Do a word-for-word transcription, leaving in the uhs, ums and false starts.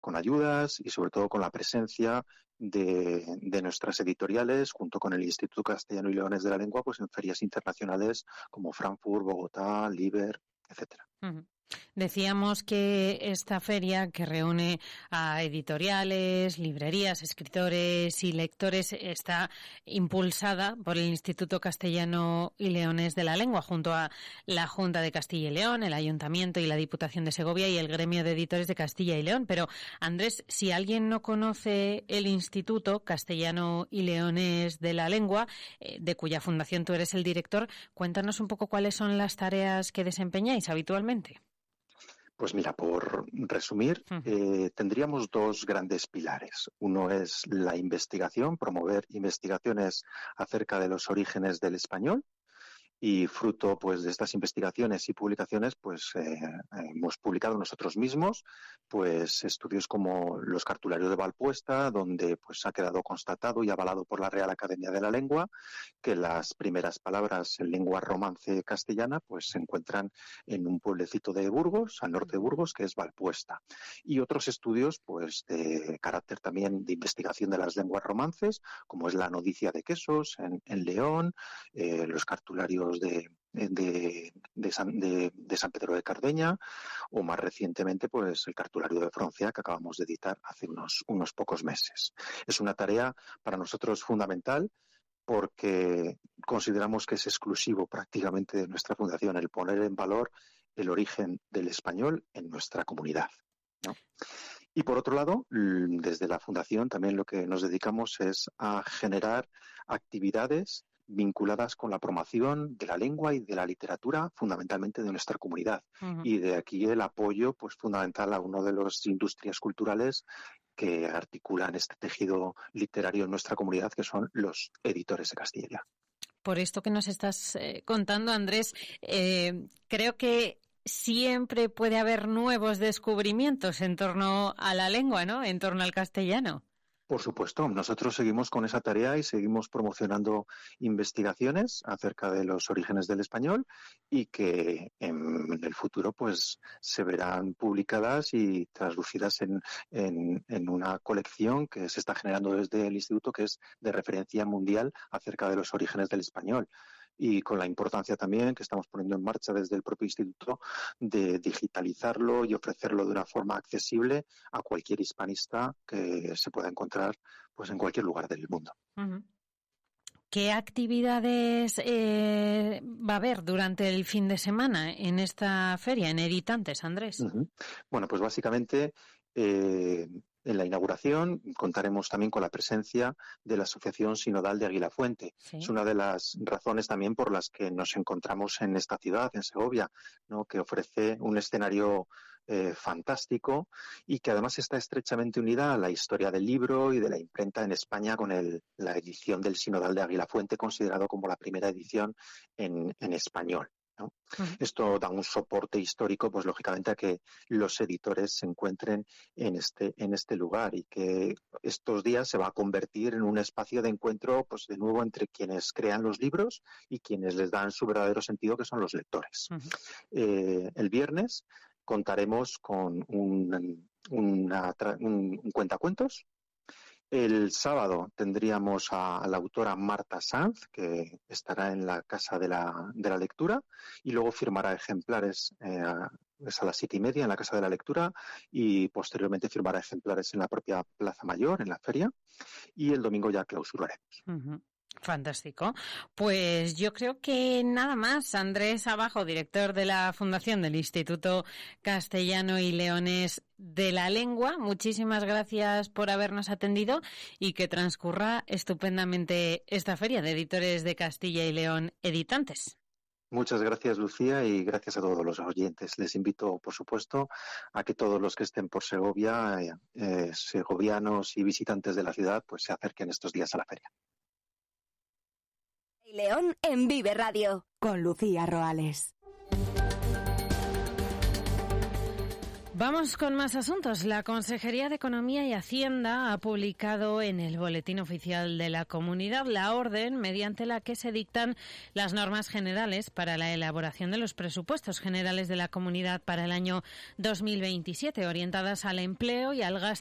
con ayudas y sobre todo con la presencia de, de nuestras editoriales junto con el Instituto Castellano y Leones de la Lengua, pues en ferias internacionales como Frankfurt, Bogotá, Liber, etcétera. Uh-huh. Decíamos que esta feria, que reúne a editoriales, librerías, escritores y lectores, está impulsada por el Instituto Castellano y Leones de la Lengua, junto a la Junta de Castilla y León, el Ayuntamiento y la Diputación de Segovia y el Gremio de Editores de Castilla y León. Pero, Andrés, si alguien no conoce el Instituto Castellano y Leones de la Lengua, eh, de cuya fundación tú eres el director, cuéntanos un poco cuáles son las tareas que desempeñáis habitualmente. Pues mira, por resumir, eh, tendríamos dos grandes pilares. Uno es la investigación, promover investigaciones acerca de los orígenes del español. Y fruto pues de estas investigaciones y publicaciones, pues eh, hemos publicado nosotros mismos pues estudios como los cartularios de Valpuesta, donde pues ha quedado constatado y avalado por la Real Academia de la Lengua que las primeras palabras en lengua romance castellana pues se encuentran en un pueblecito de Burgos, al norte de Burgos, que es Valpuesta. Y otros estudios pues de carácter también de investigación de las lenguas romances, como es la Nodicia de Quesos en, en León, eh, los cartularios de, de, de, San, de, de San Pedro de Cardeña, o más recientemente pues el cartulario de Francia que acabamos de editar hace unos, unos pocos meses. Es una tarea para nosotros fundamental porque consideramos que es exclusivo prácticamente de nuestra fundación el poner en valor el origen del español en nuestra comunidad, ¿no? Y por otro lado, desde la fundación también lo que nos dedicamos es a generar actividades vinculadas con la promoción de la lengua y de la literatura, fundamentalmente de nuestra comunidad. Uh-huh. Y de aquí el apoyo pues fundamental a una de las industrias culturales que articulan este tejido literario en nuestra comunidad, que son los editores de Castilla y León. Por esto que nos estás eh, contando, Andrés, eh, creo que siempre puede haber nuevos descubrimientos en torno a la lengua, ¿no? En torno al castellano. Por supuesto, nosotros seguimos con esa tarea y seguimos promocionando investigaciones acerca de los orígenes del español y que en el futuro pues se verán publicadas y traducidas en, en, en una colección que se está generando desde el Instituto, que es de referencia mundial acerca de los orígenes del español. Y con la importancia también que estamos poniendo en marcha desde el propio Instituto de digitalizarlo y ofrecerlo de una forma accesible a cualquier hispanista que se pueda encontrar pues en cualquier lugar del mundo. Uh-huh. ¿Qué actividades eh, va a haber durante el fin de semana en esta feria, en Editantes, Andrés? Uh-huh. Bueno, pues básicamente eh, en la inauguración contaremos también con la presencia de la Asociación Sinodal de Aguilafuente. Sí. Es una de las razones también por las que nos encontramos en esta ciudad, en Segovia, ¿no? Que ofrece un escenario eh, fantástico y que además está estrechamente unida a la historia del libro y de la imprenta en España con el, la edición del Sinodal de Aguilafuente, considerado como la primera edición en, en español, ¿no? Uh-huh. Esto da un soporte histórico, pues lógicamente, a que los editores se encuentren en este en este lugar y que estos días se va a convertir en un espacio de encuentro, pues de nuevo entre quienes crean los libros y quienes les dan su verdadero sentido, que son los lectores. Uh-huh. Eh, el viernes contaremos con un, una, un, un cuentacuentos. El sábado tendríamos a, a la autora Marta Sanz, que estará en la Casa de la, de la Lectura, y luego firmará ejemplares eh, es a las siete y media en la Casa de la Lectura y posteriormente firmará ejemplares en la propia Plaza Mayor, en la feria, y el domingo ya clausuraremos. Uh-huh. Fantástico. Pues yo creo que nada más. Andrés Abajo, director de la Fundación del Instituto Castellano y Leones de la Lengua, muchísimas gracias por habernos atendido y que transcurra estupendamente esta feria de editores de Castilla y León Editantes. Muchas gracias, Lucía, y gracias a todos los oyentes. Les invito, por supuesto, a que todos los que estén por Segovia, eh, eh, segovianos y visitantes de la ciudad, pues se acerquen estos días a la feria. León en Vive Radio, con Lucía Roales. Vamos con más asuntos. La Consejería de Economía y Hacienda ha publicado en el Boletín Oficial de la Comunidad la orden mediante la que se dictan las normas generales para la elaboración de los presupuestos generales de la Comunidad para el año dos mil veintisiete, orientadas al empleo y al gasto